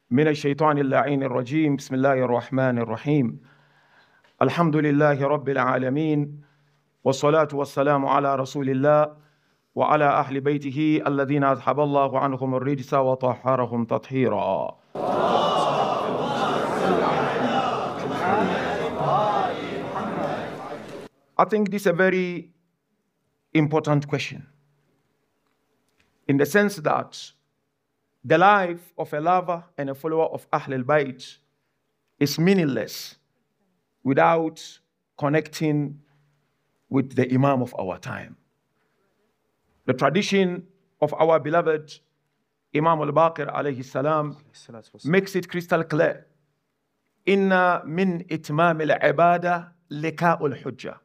من الشيطان اللعين الرجيم بسم الله الرحمن الرحيم الحمد لله رب العالمين والصلاة والسلام على رسول الله وعلى أهل بيته الذين أذهب الله عنهم الرجس وطهرهم تطهيرا. I think this is a very important question in the sense that the life of a lover and a follower of Ahl al-Bayt is meaningless without connecting with the Imam of our time. The tradition of our beloved Imam al-Baqir alayhi salam makes it crystal clear. Inna min itmam al-ibada liqa'ul hujjah.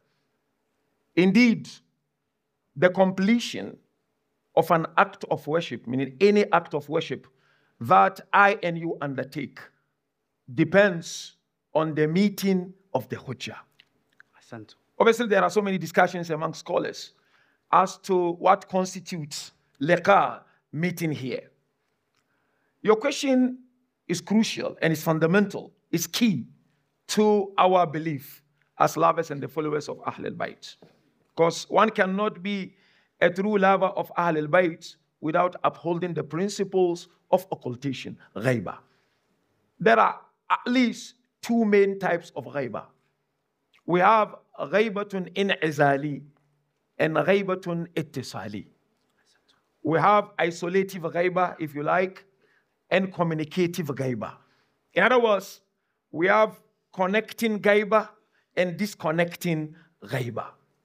Indeed, the completion of an act of worship, meaning any act of worship that I and you undertake, depends on the meeting of the hujjah. Obviously, there are so many discussions among scholars as to what constitutes liqa, meeting here. Your question is crucial and is fundamental, is key to our belief as lovers and the followers of Ahl al-Bayt. Because one cannot be a true lover of Ahl al-Bayt without upholding the principles of occultation, ghaiba. There are at least two main types of ghaiba. We have ghaibatun in'izali and ghaibatun ittisali. We have isolative ghaiba, if you like, and communicative ghaiba. In other words, we have connecting ghaiba and disconnecting ghaiba.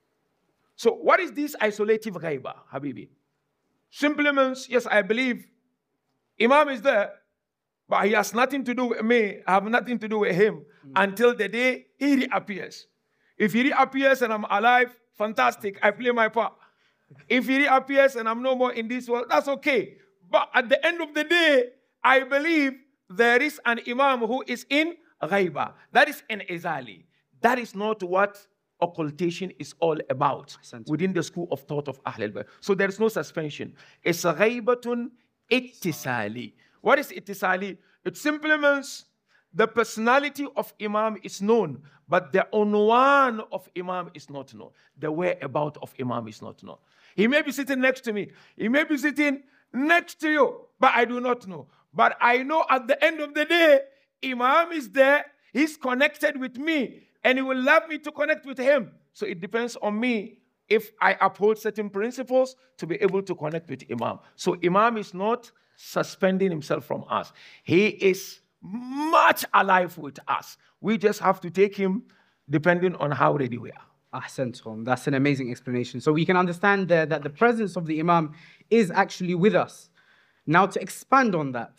So what is this isolative ghaiba, Habibi? Simply means, yes, I believe Imam is there, but he has nothing to do with me. I have nothing to do with him until the day he reappears. If he reappears and I'm alive, fantastic, I play my part. If he reappears and I'm no more in this world, that's okay. But at the end of the day, I believe there is an Imam who is in ghaiba. That is an izali. That is not what occultation is all about within the school of thought of Ahl al-Bayt. So there is no suspension. It's a ghaibatun ittisali. What is ittisali? It simply means the personality of Imam is known, but the unwan of Imam is not known. The whereabout of Imam is not known. He may be sitting next to me. He may be sitting next to you, but I do not know. But I know at the end of the day, Imam is there. He's connected with me. And he will love me to connect with him. So it depends on me if I uphold certain principles to be able to connect with Imam. So Imam is not suspending himself from us. He is much alive with us. We just have to take him depending on how ready we are. Ahsantum. That's an amazing explanation. So we can understand there that the presence of the Imam is actually with us. Now to expand on that,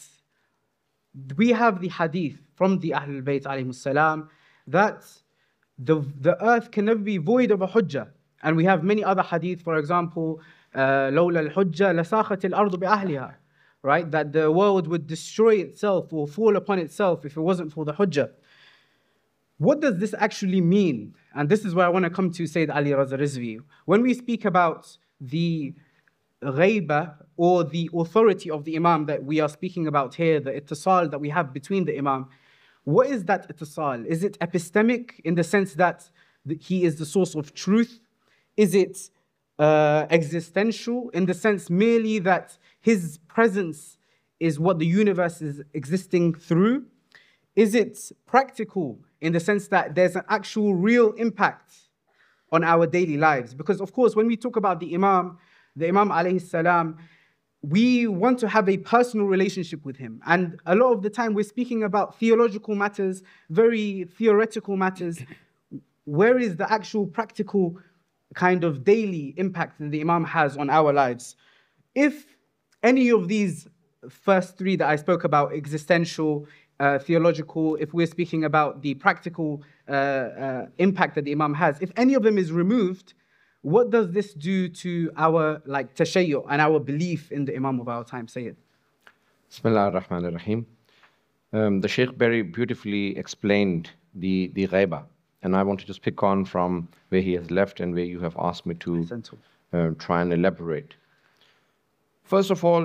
we have the hadith from the Ahlul Bayt alayhimus salam that the earth can never be void of a hujjah. And we have many other hadith, for example, لولا الحجة لساخت الأرض بأهلها, right? That the world would destroy itself or fall upon itself if it wasn't for the hujjah. What does this actually mean? And this is where I want to come to Sayyid Ali Raza Rizvi. When we speak about the ghaiba or the authority of the Imam that we are speaking about here, the ittisal that we have between the Imam, what is that ittisal? Is it epistemic in the sense that he is the source of truth? Is it existential in the sense merely that his presence is what the universe is existing through? Is it practical in the sense that there's an actual real impact on our daily lives? Because of course, when we talk about the Imam alayhi salam, we want to have a personal relationship with him. And a lot of the time we're speaking about theological matters, very theoretical matters. Where is the actual practical kind of daily impact that the Imam has on our lives? If any of these first three that I spoke about, existential, theological, if we're speaking about the practical impact that the Imam has, if any of them is removed, what does this do to our tashayyu and our belief in the Imam of our time? Say it. Bismillah ar-Rahman ar-Rahim. The Shaykh very beautifully explained the ghaiba. And I want to just pick on from where he has left and where you have asked me to try and elaborate. First of all,